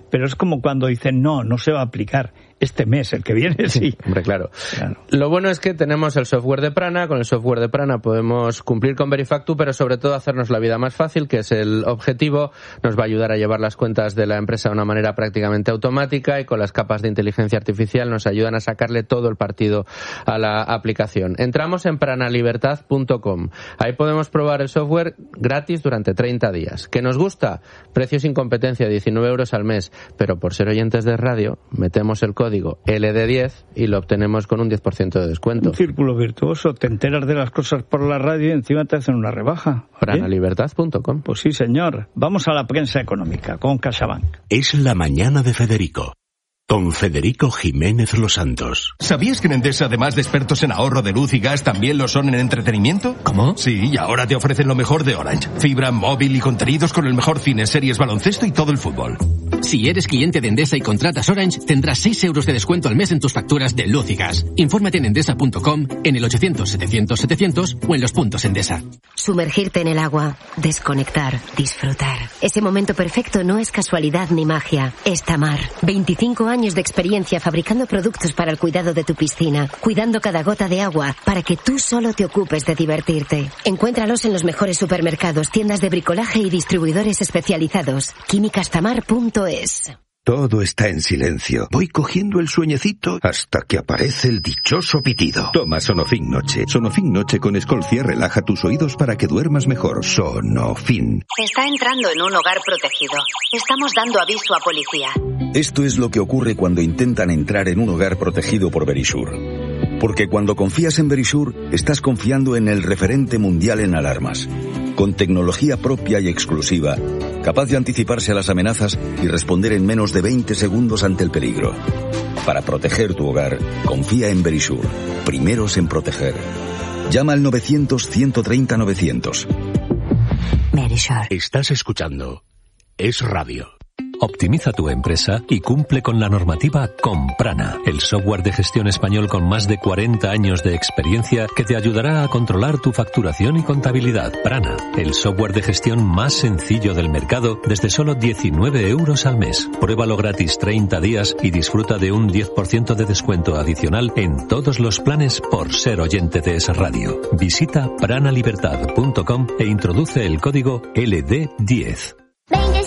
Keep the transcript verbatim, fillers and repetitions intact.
pero es como cuando dicen, no, no se va a aplicar este mes, el que viene sí. Hombre, claro. claro. Lo bueno es que tenemos el software de Prana, con el software de Prana podemos cumplir con Verifactu, pero sobre todo hacernos la vida más fácil, que es el objetivo. Nos va a ayudar a llevar las cuentas de la empresa de una manera prácticamente automática, y con las capas de inteligencia artificial nos ayudan a sacarle todo el partido a la aplicación. Entramos en pranalibertad punto com. Ahí podemos probar el software gratis durante treinta días. ¿Qué nos gusta? Precio sin competencia, diecinueve euros al mes, pero por ser oyentes de radio, metemos el código digo L D diez y lo obtenemos con un diez por ciento de descuento. Un círculo virtuoso, te enteras de las cosas por la radio y encima te hacen una rebaja. pranalibertad punto com. Pues sí, señor. Vamos a la prensa económica con CaixaBank. Es la mañana de Federico, con Federico Jiménez Los Santos. ¿Sabías que en Endesa, además de expertos en ahorro de luz y gas, también lo son en entretenimiento? ¿Cómo? Sí, y ahora te ofrecen lo mejor de Orange. Fibra, móvil y contenidos con el mejor cine, series, baloncesto y todo el fútbol. Si eres cliente de Endesa y contratas Orange, tendrás seis euros de descuento al mes en tus facturas de luz y gas. Infórmate en endesa punto com, en el ochocientos setecientos setecientos o en los puntos Endesa. Sumergirte en el agua, desconectar, disfrutar. Ese momento perfecto no es casualidad ni magia. Es Tamar. veinticinco años de experiencia fabricando productos para el cuidado de tu piscina, cuidando cada gota de agua para que tú solo te ocupes de divertirte. Encuéntralos en los mejores supermercados, tiendas de bricolaje y distribuidores especializados. químicas tamar punto es. Todo está en silencio. Voy cogiendo el sueñecito hasta que aparece el dichoso pitido. Toma Sonofin Noche. Sonofin Noche con Escolcia relaja tus oídos para que duermas mejor. Sonofin. Está entrando en un hogar protegido. Estamos dando aviso a policía. Esto es lo que ocurre cuando intentan entrar en un hogar protegido por Verisure. Porque cuando confías en Verisure, estás confiando en el referente mundial en alarmas. Con tecnología propia y exclusiva, capaz de anticiparse a las amenazas y responder en menos de veinte segundos ante el peligro. Para proteger tu hogar, confía en Verisure. Primeros en proteger. Llama al novecientos, ciento treinta, novecientos. Verisure. Estás escuchando Es Radio. Optimiza tu empresa y cumple con la normativa con Prana, el software de gestión español con más de cuarenta años de experiencia que te ayudará a controlar tu facturación y contabilidad. Prana, el software de gestión más sencillo del mercado desde solo diecinueve euros al mes. Pruébalo gratis treinta días y disfruta de un diez por ciento de descuento adicional en todos los planes por ser oyente de Es Radio. Visita pranalibertad punto com e introduce el código L D diez.